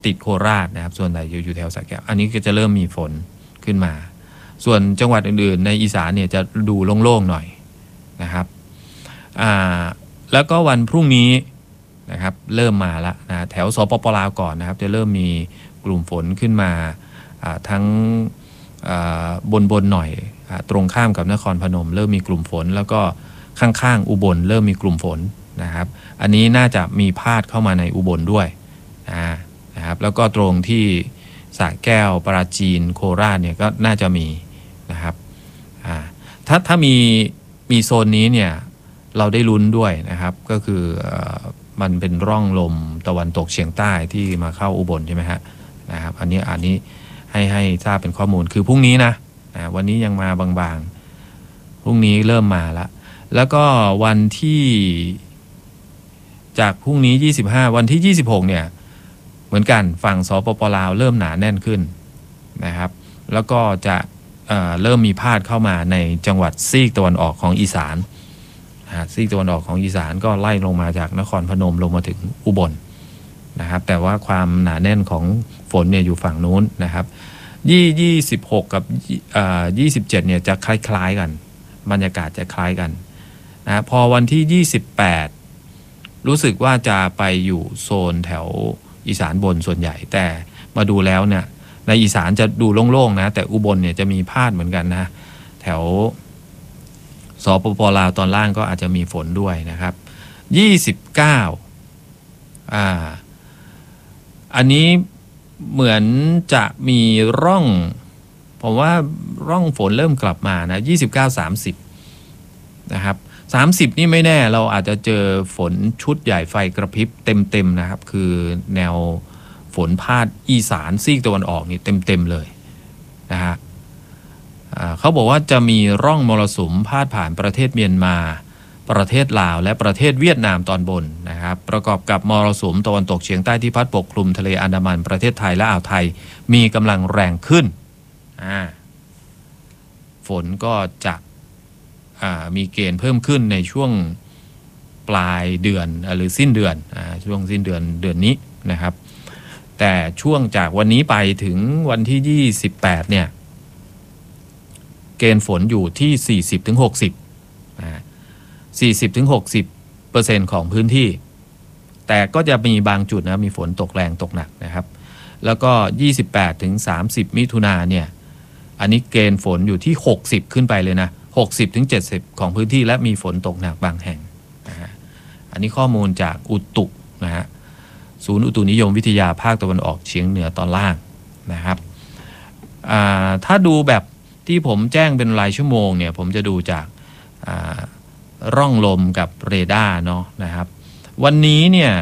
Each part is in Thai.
ติดโคราชนะครับส่วนใหญ่อยู่แถวสระแก้วอันนี้ก็จะเริ่มมีฝนขึ้นมาส่วนจังหวัดอื่นๆในอีสานเนี่ยจะดูโล่งๆหน่อยนะครับแล้วก็วันพรุ่งนี้นะครับเริ่มมาละนะแถวสปปลาวก่อนนะครับจะเริ่มมีกลุ่มฝนขึ้นมาทั้งบนหน่อยตรงข้ามกับนครพนมเริ่มมีกลุ่มฝนแล้วก็ข้างๆอุบลเริ่มมีกลุ่มฝนนะครับอันนี้น่าจะมีพาดเข้ามาในอุบลด้วยนะครับแล้วก็ตรงที่สระแก้วปราจีนโคราชเนี่ยก็น่าจะมีนะครับถ้ามีโซนนี้เนี่ยเราได้ลุ้นด้วยนะครับก็คือมันเป็นร่องลมตะวันตกเฉียงใต้ที่มาเข้าอุบลใช่ไหมฮะนะครับอันนี้ให้ทราบเป็นข้อมูลคือพรุ่งนี้นะวันนี้ยังมาบางๆพรุ่งนี้เริ่มมาแล้วก็วันที่จากพรุ่งนี้25วันที่26เนี่ยเหมือนกันฝั่งสปปลาวเริ่มหนาแน่นขึ้นนะครับแล้วก็จะเริ่มมีพาดเข้ามาในจังหวัดซีกตะวันออกของอีสานซีกตะวันออกของอีสานก็ไล่ลงมาจากนครพนมลงมาถึงอุบลนะครับแต่ว่าความหนาแน่นของฝนเนี่ยอยู่ฝั่งนู้นนะครับ26กับ27เนี่ยจะคล้ายๆกันบรรยากาศจะคล้ายกันนะพอวันที่28รู้สึกว่าจะไปอยู่โซนแถวอีสานบนส่วนใหญ่แต่มาดูแล้วเนี่ยในอีสานจะดูโล่งๆนะแต่อุบลเนี่ยจะมีพาดเหมือนกันนะแถวสปปลาวตอนล่างก็อาจจะมีฝนด้วยนะครับ29อันนี้เหมือนจะมีร่องผมว่าร่องฝนเริ่มกลับมานะ29-30นะครับ30นี่ไม่แน่เราอาจจะเจอฝนชุดใหญ่ไฟกระพริบเต็มนะครับคือแนวฝนพาดอีสานซีกตะวันออกนี่เต็มเลยนะฮะเขาบอกว่าจะมีร่องมรสุมพาดผ่านประเทศเมียนมาประเทศลาวและประเทศเวียดนามตอนบนนะครับประกอบกับมรสุมตะวันตกเฉียงใต้ที่พัดปกคลุมทะเลอันดามันประเทศไทยและอ่าวไทยมีกำลังแรงขึ้นฝนก็จะมีเกณฑ์เพิ่มขึ้นในช่วงปลายเดือนหรือสิ้นเดือนช่วงสิ้นเดือนนี้นะครับแต่ช่วงจากวันนี้ไปถึงวันที่28เนี่ยเกณฑ์ฝนอยู่ที่40-60% ของพื้นที่แต่ก็จะมีบางจุดนะมีฝนตกแรงตกหนักนะครับแล้วก็28-30มิถุนายนเนี่ยอันนี้เกณฑ์ฝนอยู่ที่60ขึ้นไปเลยนะ60-70ของพื้นที่และมีฝนตกหนักบางแห่งอันนี้ข้อมูลจากอุตุนะฮะศูนย์อุตุนิยมวิทยาภาคตะวันออกเฉียงเหนือตอนล่างนะครับถ้าดูแบบที่ผมแจ้งเป็นรายชั่วโมงเนี่ยผมจะดูจากร่องลมกับเรดาร์เนาะนะครับวันนี้เนี่ย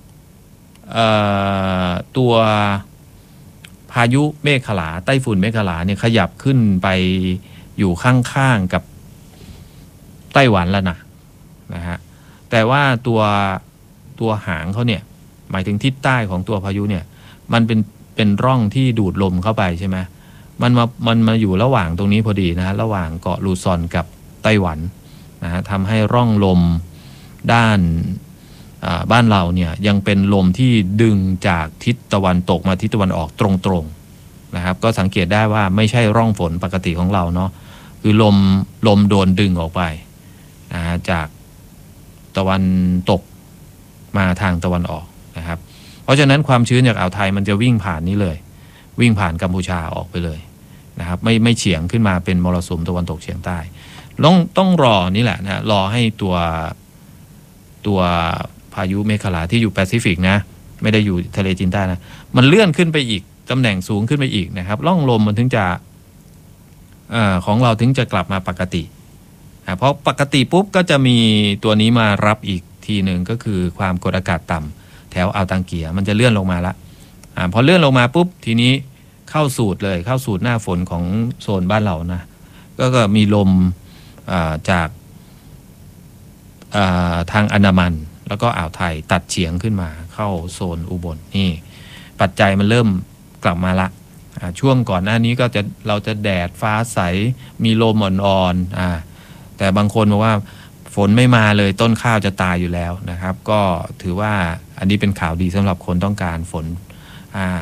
ตัวพายุเมฆขลาไต้ฝุ่นเมฆขลาเนี่ยขยับขึ้นไปอยู่ข้างๆกับไต้หวันแล้วนะฮะแต่ว่าตัวหางเขาเนี่ยหมายถึงทิศใต้ของตัวพายุเนี่ยมันเป็นร่องที่ดูดลมเข้าไปใช่ไหมมันมาอยู่ระหว่างตรงนี้พอดีนะฮะระหว่างเกาะลูซอนกับไต้หวันนะฮะทำให้ร่องลมด้านบ้านเราเนี่ยยังเป็นลมที่ดึงจากทิศตะวันตกมาทิศตะวันออกตรงๆนะครับก็สังเกตได้ว่าไม่ใช่ร่องฝนปกติของเราเนาะคือลมโดนดึงออกไปจากตะวันตกมาทางตะวันออกนะครับเพราะฉะนั้นความชื้นจากอ่าวไทยมันจะวิ่งผ่านนี้เลยวิ่งผ่านกัมพูชาออกไปเลยนะครับไม่เฉียงขึ้นมาเป็นมรสุมตะวันตกเฉียงใต้ต้องรอนี่แหละนะรอให้ตัวพายุเมฆขลาที่อยู่แปซิฟิกนะไม่ได้อยู่ทะเลจีนใต้นะมันเลื่อนขึ้นไปอีกตำแหน่งสูงขึ้นไปอีกนะครับร่องลมมันถึงจะของเราถึงจะกลับมาปกติเพราะปกติปุ๊บก็จะมีตัวนี้มารับอีกทีหนึ่งก็คือความกดอากาศต่ำแถวอ่าวตังเกียมันจะเลื่อนลงมาละพอเลื่อนลงมาปุ๊บทีนี้เข้าสูตรหน้าฝนของโซนบ้านเรานะก็มีลมจากทางอันดามันแล้วก็อ่าวไทยตัดเฉียงขึ้นมาเข้าโซนอุบลนี่ปัจจัยมันเริ่มกลับมาละช่วงก่อนหน้านี้ก็เราจะแดดฟ้าใสมีลมอ่อนๆแต่บางคนบอกว่าฝนไม่มาเลยต้นข้าวจะตายอยู่แล้วนะครับก็ถือว่าอันนี้เป็นข่าวดีสำหรับคนต้องการฝนอ่า